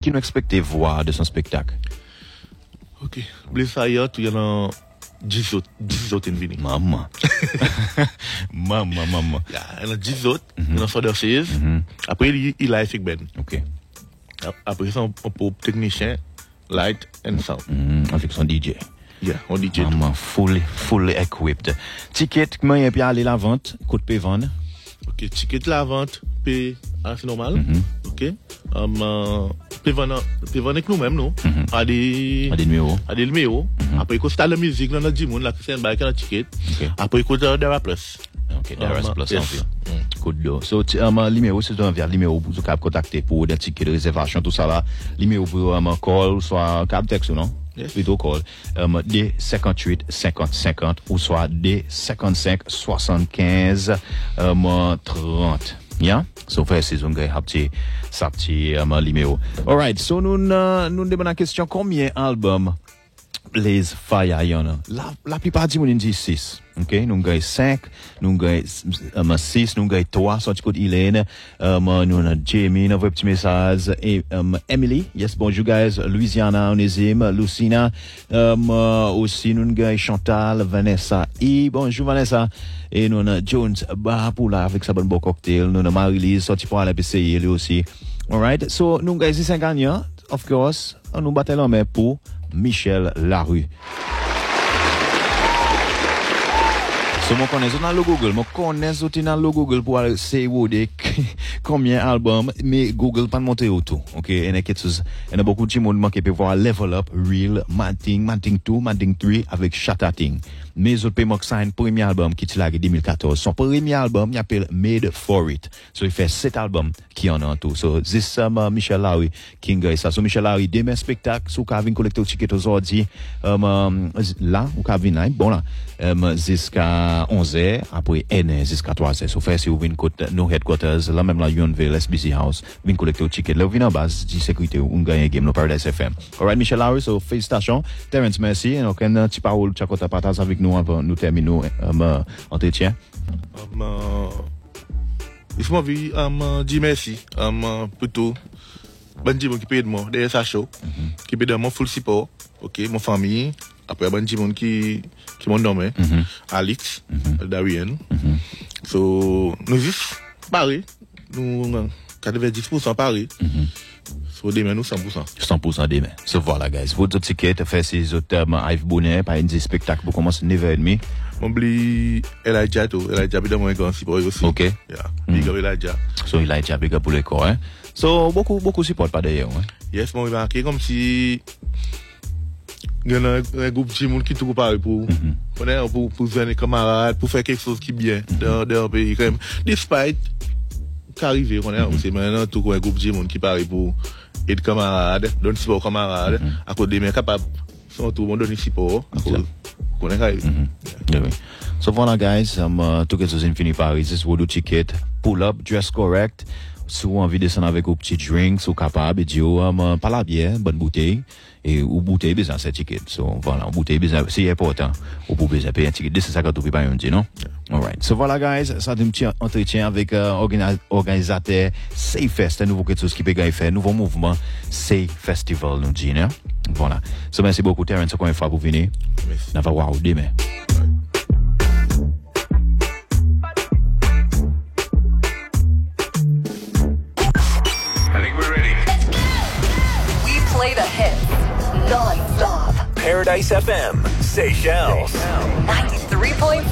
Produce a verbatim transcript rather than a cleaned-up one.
qui nous expecte voir de son spectacle? Ok. Blaise Sayot, il y en a dix autres, dix autres invités. Maman. Maman, maman. Il y en a dix autres, il y en a Soder seize. Après, il y a Effect Ben. Ok. Après ça, on peut technicien, light and sound. Mm, avec son D J. Yeah, on D J. Maman, full, full equipped. Ticket, comment il y a aller la vente? Coûte pay vendre? Ok, ticket la vente, pay, ah, c'est normal. Mm-hmm. Ok. Um, uh, pay vendre, pay vendre avec nous-mêmes, non? Mm-hmm. À des, à des numéros. À des numéros. Mm-hmm. Après, écoute, la musique, là, on a dit, on a c'est un bail, on a ticket. Okay. Après, écoute, Dara Plus. Ok, Dara um, Plus, yes. en fait. Coup de So, um, numéro, c'est un vers numéro pour vous contacter pour des tickets de réservation, tout ça là. Numéro pour um, call, soit cap texte, non? Yes. Plutôt call. Um, D cinquante-huit cinquante cinquante ou soit D cinquante-cinq soixante-quinze um, trente. Yeah? So, faire saison, gars, un petit, ça petit, um, numéro. Alright, so, nous, uh, nous demandons la question, combien d'albums Blaise Faya y en a? La, la plupart du monde dit six. Ok, nous avons cinq, nous avons six, nous avons trois, sorti côté Hélène, um, nous avons Jamie, nous avons un petit message, et um, Emily, yes, bonjour guys, Louisiana, Onésime, Lucina, um, uh, aussi nous avons Chantal, Vanessa, et bonjour Vanessa, et nous avons Jones, bah, pour là, avec sa bonne beau cocktail, nous avons Marie-Lise, sorti pour aller essayer lui aussi. Alright, so nous avons cinq gagnants, of course, nous battons la main pour Michel Larue. So, moi, connais dans le Google, moi, connais dans le Google pour aller essayer combien d'albums, mais Google pas monter autour. Ok, il y a quelque chose, il y a beaucoup de monde qui peut voir Level Up, Real, Manting, Manting deux, Manting trois avec Shatating. Mais autres pays sign premier album qui est là en deux mille quatorze. Son premier album, il s'appelle Made for It. So, il fait sept albums qui en ont tout. So, this um, Michel Larue qui gagne ça. So, Michel Larue, demain spectacle, so, Kavin collecte au ticket aujourd'hui, um, um, là, ou Kavin là, bon là, um, jusqu'à onze heures, après N jusqu'à trois heures. So, fait, si vous venez côté nos headquarters, là même là, Yonville, S B C House, venez collecter au ticket. Là, vous venez en base de sécurité, on gagne un game, no Paradise F M. Alright, Michel Larue, so, félicitations. Terence, merci. Et donc, un petit parole, tu as côté partage avec nous avant nous terminons um, entretien. Um, uh, il faut m'envie, um, dire merci, um, plutôt, bon Dieu qui paye de moi, derrière sa show, mm-hmm. qui paye de moi full support, ok, mon famille, après bon Dieu qui, qui m'ont nommé, mm-hmm. Alex, mm-hmm. Darien, mm-hmm. so, nous juste, pareil, nous, quatre-vingt-dix pour cent pareil, mm-hmm. So, demain, nous, cent pour cent. cent pour cent demain. So, voilà, guys. Votre ticket, fait ces autres, Yves Bonnet, par un spectacle pour commencer neuf heures trente. On oublie Elijah, tout. Elijah, bien, moi, grand support aussi. OK. Yeah. Big up Elijah. So, Elijah, big up pour le corps, hein. So, beaucoup, beaucoup support par derrière, hein. Yes, moi, remarqué comme si, il y a un, un groupe de monde qui tout parle pour, mm-hmm. pour, pour venir camarades, pour faire quelque chose qui est bien, mm-hmm. dans, dans un pays, quand même. Despite, qu'arriver, on est, mm-hmm. c'est maintenant tout un groupe de monde qui parle pour, aider camarades, donner support aux camarades, mm-hmm. à cause des mains capables, sont tout le monde donner support, à cause, qu'on est arrivé. So voilà, guys, um, uh, tout quelque chose infini Paris, c'est pour le ticket, pull up, dress correct, si vous avez envie de descendre avec un petit drink, si vous capable, dire, um, pas la bière, bonne bouteille, et ou bouteille, besoin de ce ticket. So voilà, bouteille, besoin, c'est important, ou pour besoin payer un ticket, c'est ça que tu peux pas dire, non? Alright. So voilà, guys, ça c'est un petit entretien avec, euh, organi- organisateur Safe Fest, un nouveau quelque chose qui peut gagner faire, nouveau mouvement, Safe Festival, nous dit, hein? Voilà. So merci beaucoup, Terence, encore une fois pour venir. Merci. On va voir où demain. Non-stop. Paradise F M, Seychelles. ninety-three point five